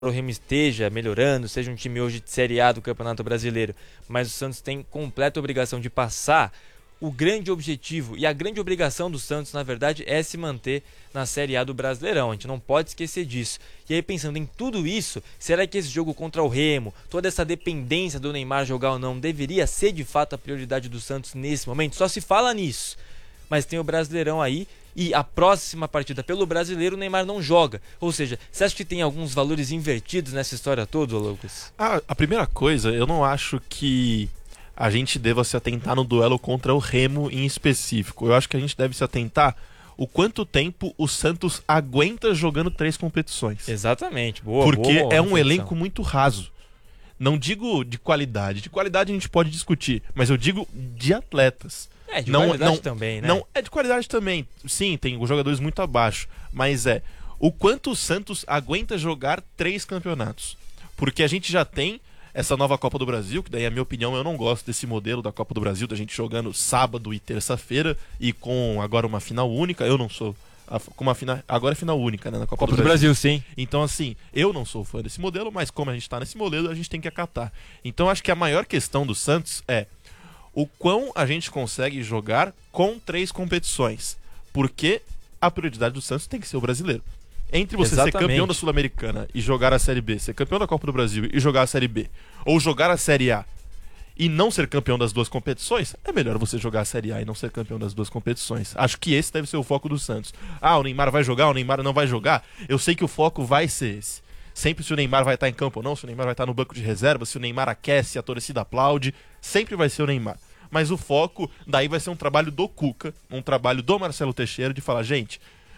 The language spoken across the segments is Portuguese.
o Remo esteja melhorando, seja um time hoje de Série A do Campeonato Brasileiro, mas o Santos tem completa obrigação de passar. O grande objetivo e a grande obrigação do Santos, na verdade, é se manter na Série A do Brasileirão. A gente não pode esquecer disso. E aí, pensando em tudo isso, será que esse jogo contra o Remo, toda essa dependência do Neymar jogar ou não, deveria ser de fato a prioridade do Santos nesse momento? Só se fala nisso. Mas tem o Brasileirão aí e a próxima partida pelo Brasileiro o Neymar não joga. Ou seja, você acha que tem alguns valores invertidos nessa história toda, Lucas? A primeira coisa, eu não acho que a gente deva se atentar no duelo contra o Remo em específico. Eu acho que a gente deve se atentar o quanto tempo o Santos aguenta jogando 3 competições. Exatamente, boa. Porque boa é um reflexão. elenco muito raso. Não digo de qualidade. De qualidade a gente pode discutir, mas eu digo de atletas. É, de qualidade também, né? Não, é de qualidade também. Sim, tem jogadores muito abaixo. Mas o quanto o Santos aguenta jogar 3 campeonatos. Porque a gente já tem essa nova Copa do Brasil, que daí, a minha opinião, eu não gosto desse modelo da Copa do Brasil, da gente jogando sábado e terça-feira, e com agora uma final única. Eu não sou com uma final, agora é final única, né, na Copa do Brasil, sim. Então, assim, eu não sou fã desse modelo, mas como a gente tá nesse modelo, a gente tem que acatar. Então, acho que a maior questão do Santos é o quão a gente consegue jogar com 3 competições. Porque a prioridade do Santos tem que ser o brasileiro. Entre você ser campeão da Sul-Americana e jogar a Série B, ser campeão da Copa do Brasil e jogar a Série B, ou jogar a Série A e não ser campeão das 2 competições, é melhor você jogar a Série A e não ser campeão das 2 competições. Acho que esse deve ser o foco do Santos. O Neymar vai jogar, o Neymar não vai jogar. Eu sei que o foco vai ser esse. Sempre se o Neymar vai estar em campo ou não, se o Neymar vai estar no banco de reserva, se o Neymar aquece, a torcida aplaude, sempre vai ser o Neymar. Mas o foco daí vai ser um trabalho do Cuca, um trabalho do Marcelo Teixeira de falar, gente,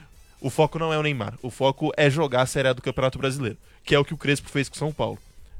o foco não é o Neymar, o foco é jogar a Série A do Campeonato Brasileiro, que é o que o Crespo fez com o São Paulo.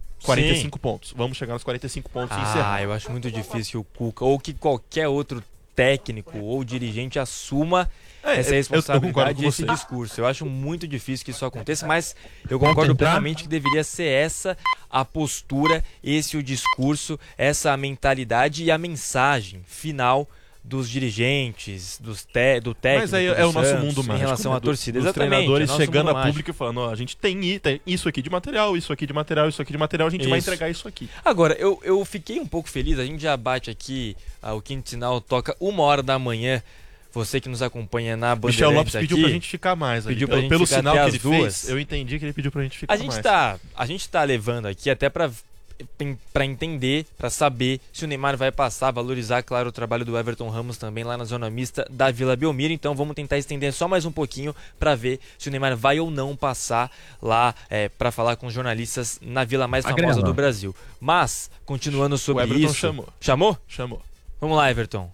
45 pontos. Vamos chegar nos 45 pontos e encerrar. Eu acho muito difícil que o Cuca, ou que qualquer outro técnico ou dirigente assuma essa responsabilidade e esse discurso. Eu acho muito difícil que isso aconteça, mas eu concordo plenamente que deveria ser essa a postura, esse o discurso, essa a mentalidade e a mensagem final dos dirigentes, do técnico. Mas aí é o nosso mundo mágico, em relação à torcida. Dos Exatamente. Treinadores chegando a público e falando, a gente tem isso aqui de material, isso aqui de material, isso aqui de material, a gente vai entregar isso aqui. Agora, eu fiquei um pouco feliz, a gente já bate aqui, o Quinto Sinal toca 1h da manhã. Você que nos acompanha na Bandeirantes Michel Lopes pediu aqui, pra gente ficar mais. Pediu pra gente pelo ficar sinal até que ele as 2. fez, eu entendi que ele pediu pra gente ficar mais. A gente tá levando aqui até pra entender, pra saber se o Neymar vai passar, valorizar, claro, o trabalho do Everton Ramos também lá na zona mista da Vila Belmiro. Então vamos tentar estender só mais um pouquinho pra ver se o Neymar vai ou não passar lá pra falar com os jornalistas na vila mais famosa do Brasil. Mas, continuando sobre o Everton isso... Chamou? Chamou. Vamos lá, Everton.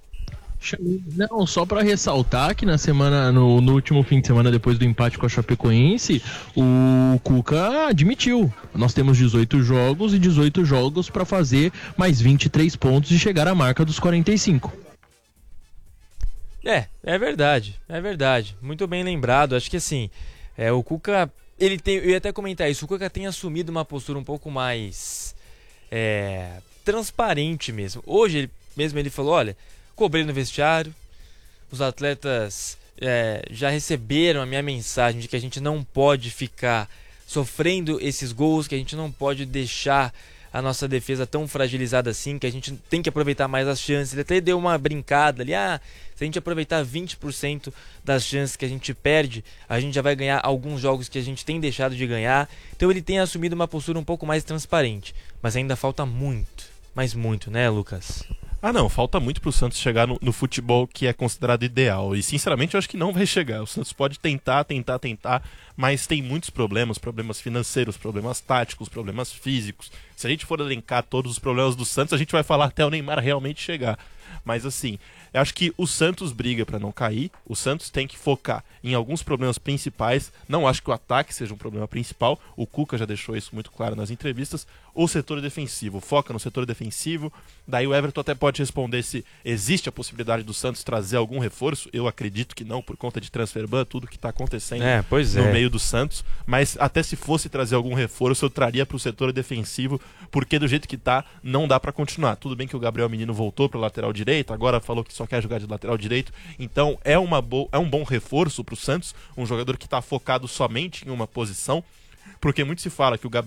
Não, só pra ressaltar que na semana, no último fim de semana, depois do empate com a Chapecoense, o Cuca admitiu: nós temos 18 jogos e 18 jogos pra fazer mais 23 pontos e chegar à marca dos 45. É verdade. Muito bem lembrado. Acho que assim, o Cuca, eu ia até comentar isso, o Cuca tem assumido uma postura um pouco mais transparente mesmo. Hoje ele falou, olha, cobrei no vestiário, os atletas já receberam a minha mensagem de que a gente não pode ficar sofrendo esses gols, que a gente não pode deixar a nossa defesa tão fragilizada assim, que a gente tem que aproveitar mais as chances. Ele até deu uma brincada ali, se a gente aproveitar 20% das chances que a gente perde, a gente já vai ganhar alguns jogos que a gente tem deixado de ganhar. Então ele tem assumido uma postura um pouco mais transparente, mas ainda falta muito, mas muito, né, Lucas? Não, falta muito pro Santos chegar no futebol que é considerado ideal. E sinceramente eu acho que não vai chegar. O Santos pode tentar, mas tem muitos problemas financeiros, problemas táticos, problemas físicos. Se a gente for elencar todos os problemas do Santos, a gente vai falar até o Neymar realmente chegar. Mas assim, eu acho que o Santos briga para não cair, o Santos tem que focar em alguns problemas principais. Não acho que o ataque seja um problema principal, o Cuca já deixou isso muito claro nas entrevistas. O setor defensivo, foca no setor defensivo. Daí o Everton até pode responder se existe a possibilidade do Santos trazer algum reforço. Eu acredito que não, por conta de transfer ban, tudo que está acontecendo no meio do Santos. Mas até se fosse trazer algum reforço, eu traria para o setor defensivo, porque do jeito que tá, não dá para continuar. Tudo bem que o Gabriel Menino voltou para lateral direito, agora falou que só quer jogar de lateral direito, então é um bom reforço para o Santos, um jogador que está focado somente em uma posição, Porque muito se fala que o